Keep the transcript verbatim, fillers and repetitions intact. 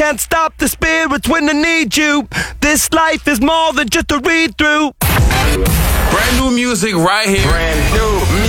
can't stop the spirits when they need you. This life is more than just a read through. Brand new music right here. Brand new music.